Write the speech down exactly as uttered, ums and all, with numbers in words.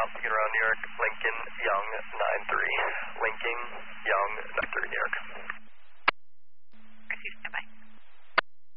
Beacon around New York, Lincoln, Young, nine three.